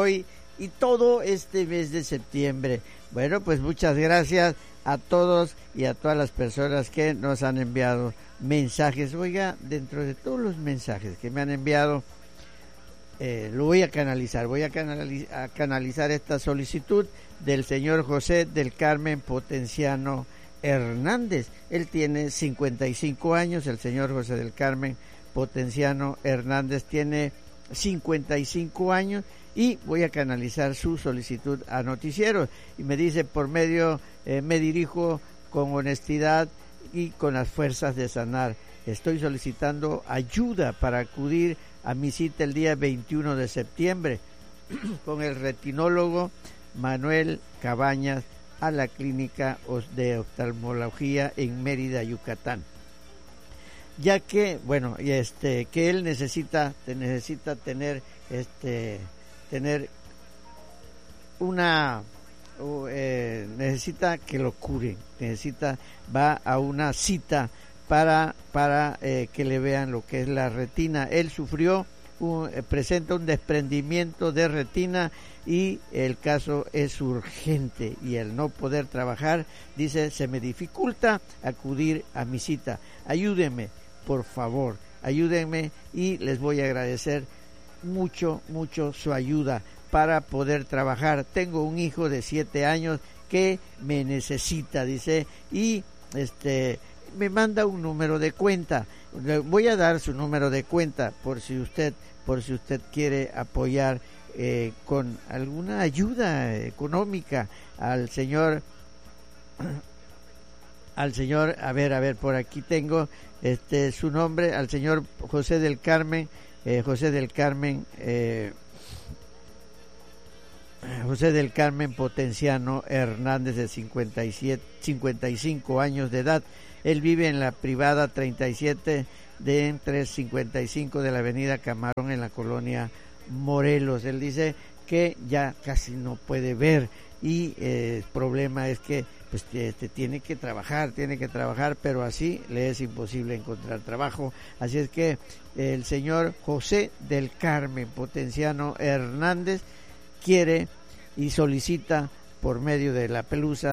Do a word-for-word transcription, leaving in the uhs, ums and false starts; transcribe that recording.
hoy y todo este mes de septiembre. Bueno, pues muchas gracias a todos y a todas las personas que nos han enviado mensajes. Oiga, dentro de todos los mensajes que me han enviado, eh, lo voy a canalizar, voy a, canaliz- a canalizar esta solicitud del señor José del Carmen Potenciano Hernández. Él tiene cincuenta y cinco años, el señor José del Carmen Potenciano Hernández tiene cincuenta y cinco años, y voy a canalizar su solicitud a Noticieros. Y me dice, por medio, eh, me dirijo con honestidad y con las fuerzas de sanar. Estoy solicitando ayuda para acudir a mi cita el día veintiuno de septiembre con el retinólogo Manuel Cabañas a la clínica de oftalmología en Mérida, Yucatán. Ya que, bueno, este, que él necesita, necesita tener, este, tener una, uh, eh, necesita que lo curen, necesita, va a una cita para, para eh, que le vean lo que es la retina. Él sufrió, un, eh, presenta un desprendimiento de retina y el caso es urgente, y el no poder trabajar, dice, se me dificulta acudir a mi cita. Ayúdenme, por favor, ayúdenme, y les voy a agradecer mucho, mucho su ayuda para poder trabajar. Tengo un hijo de siete años que me necesita, dice, y este me manda un número de cuenta. Le voy a dar su número de cuenta por si usted, por si usted quiere apoyar eh, con alguna ayuda económica al señor, al señor, a ver, a ver, por aquí tengo este su nombre, al señor José del Carmen, eh, José del Carmen, eh, José del Carmen Potenciano Hernández, de cincuenta y siete, cincuenta y cinco años de edad. Él vive en la privada treinta y siete de entre cincuenta y cinco de la avenida Camarón, en la colonia Morelos. Él dice que ya casi no puede ver, y eh, el problema es que pues este, tiene que trabajar, tiene que trabajar, pero así le es imposible encontrar trabajo. Así es que el señor José del Carmen Potenciano Hernández quiere y solicita por medio de la Pelusa